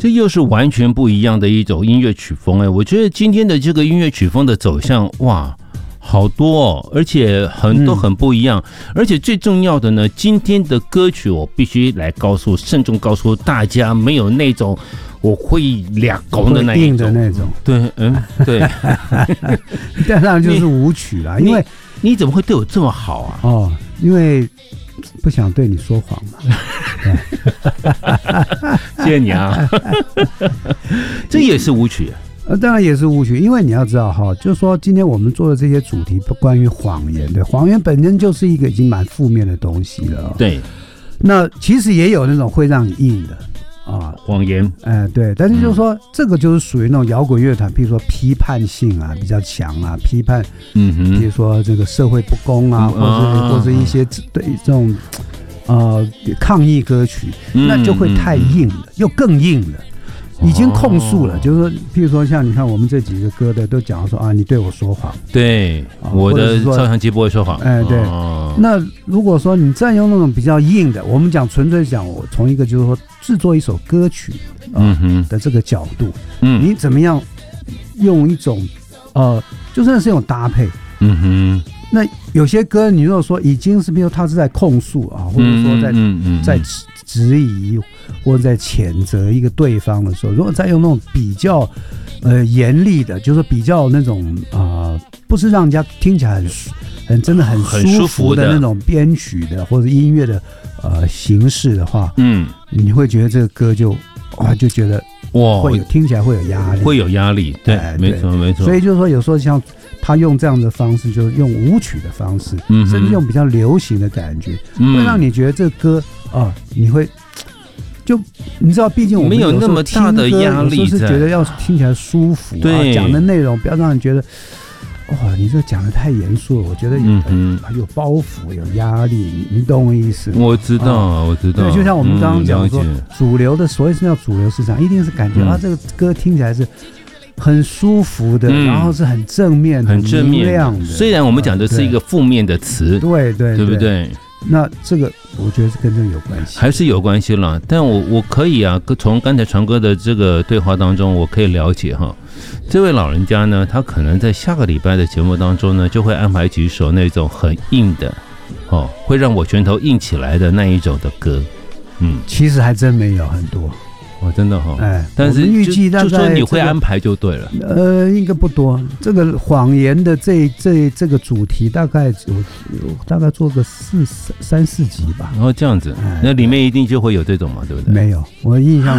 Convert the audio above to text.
这又是完全不一样的一种音乐曲风我觉得今天的这个音乐曲风的走向，哇，好多而且都很不一样，而且最重要的呢，今天的歌曲我必须来慎重告诉大家，没有那种我会俩拱的那一种，对，对， 当然就是舞曲啦，因为你怎么会对我这么好啊？ 哦，因为不想对你说谎嘛。 谢谢你啊，这也是舞曲。 当然也是舞曲，因为你要知道哈，就是说今天我们做的这些主题关于谎言，对，谎言本身就是一个已经蛮负面的东西了。 对， 那其实也有那种会让你硬的啊， 谎言， 对，但是就是说，这个就是属于那种摇滚乐团，譬如说批判性啊比较强啊，批判，比如说这个社会不公啊，或者一些对这种抗议歌曲，那就会太硬了，又更硬了。已经控诉了，就是说，譬如说像你看我们这几个歌的都讲说啊，你对我说谎， 对，我的照相机不会说谎， 对。那如果说你再用那种比较硬的，我们讲纯粹讲，我从一个就是说制作一首歌曲的这个角度，你怎么样用一种就算是一种搭配，那有些歌你如果说已经是比如他是在控诉啊，或者说在质疑或者在谴责一个对方的时候，如果再用那种比较严厉的，就是比较那种不是让人家听起来真的很舒服的那种编曲的或者音乐的形式的话，你会觉得这个歌就觉得会听起来会有压力， 对，没错没错。 所以就是说有时候像他用这样的方式，就是用舞曲的方式，甚至用比较流行的感觉，会让你觉得这个歌你会就你知道，毕竟我们没有那么大的压力， 是觉得要听起来舒服，对，讲的内容不要让人觉得你这讲的太严肃了，我觉得有包袱，有压力，你懂我意思吗？ 我知道，我知道。 对，就像我们刚刚讲说，主流的所谓是叫主流市场，一定是感觉这个歌听起来是很舒服的，然后是很正面、很明亮的。 虽然我们讲的是一个负面的词， 对，对不对？ 那这个我觉得是跟这个有关系， 还是有关系了。但我可以从刚才传哥的这个对话当中，我可以了解这位老人家呢，他可能在下个礼拜的节目当中呢，就会安排几首那种很硬的会让我拳头硬起来的那一种的歌。 其实还真没有很多。 真的但是预计大概就说你会安排就对了。 应该不多。这个谎言的这个主题大概大概做个3-4集吧。 然后这样子，那里面一定就会有这种嘛，对不对？ 没有，我印象